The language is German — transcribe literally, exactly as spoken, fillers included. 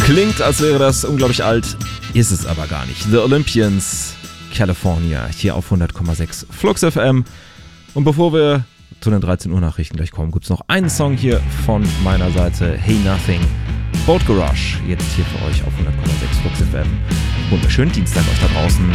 Klingt, als wäre das unglaublich alt, ist es aber gar nicht. The Olympians, California, hier auf hundert Komma sechs Flux F M. Und bevor wir zu den dreizehn Uhr Nachrichten gleich kommen, gibt es noch einen Song hier von meiner Seite, Hey Nothing, Boat Garage, jetzt hier für euch auf hundert Komma sechs Flux F M. Wunderschönen Dienstag euch da draußen.